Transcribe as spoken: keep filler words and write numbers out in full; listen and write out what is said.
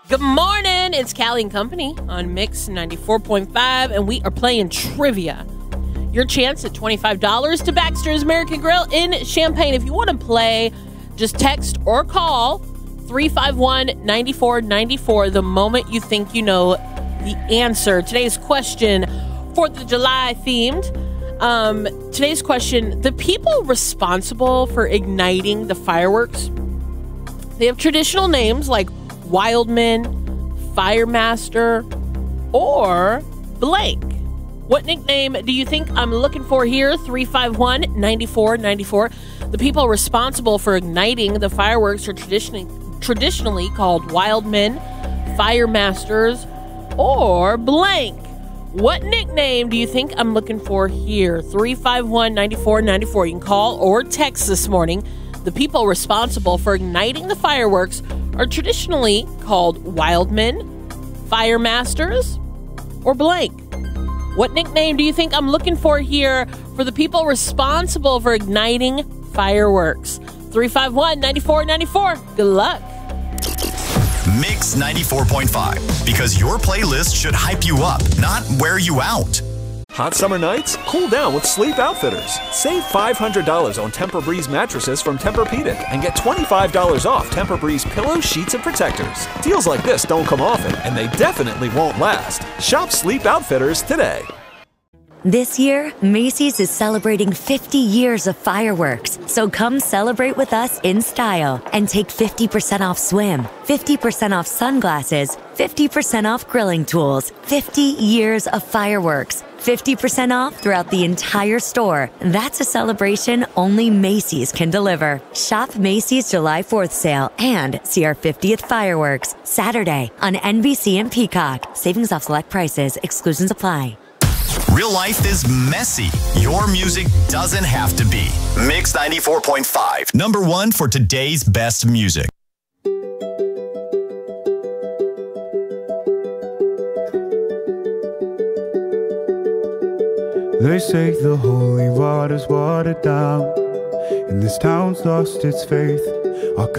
Good morning. It's Callie and Company on Mix ninety-four point five, and we are playing trivia. Your chance at twenty-five dollars to Baxter's American Grill in Champaign. If you want to play, just text or call three five one, nine four nine four the moment you think you know the answer. Today's question, fourth of July themed. Um, today's question, the people responsible for igniting the fireworks, they have traditional names like Wildman, Firemaster, or blank. What nickname do you think I'm looking for here? three five one, nine four nine four. The people responsible for igniting the fireworks are traditionally traditionally called Wildmen, Firemasters, or blank. What nickname do you think I'm looking for here? three five one, nine four nine four. You can call or text this morning. The people responsible for igniting the fireworks are traditionally called Wildmen, Firemasters, or blank. What nickname do you think I'm looking for here for the people responsible for igniting fireworks? three five one, nine four nine four. Good luck. Mix ninety-four point five, because your playlist should hype you up, not wear you out. Hot summer nights? Cool down with Sleep Outfitters. Save five hundred dollars on Tempur-Breeze mattresses from Tempur-Pedic and get twenty-five dollars off Tempur-Breeze pillows, sheets, and protectors. Deals like this don't come often, and they definitely won't last. Shop Sleep Outfitters today. This year, Macy's is celebrating fifty years of fireworks, so come celebrate with us in style and take fifty percent off swim, fifty percent off sunglasses, fifty percent off grilling tools, fifty years of fireworks, fifty percent off throughout the entire store. That's a celebration only Macy's can deliver. Shop Macy's July fourth sale and see our fiftieth fireworks Saturday on N B C and Peacock. Savings off select prices. Exclusions apply. Real life is messy. Your music doesn't have to be. Mix ninety-four point five, number one for today's best music. They say the holy water's watered down, and this town's lost its faith. Our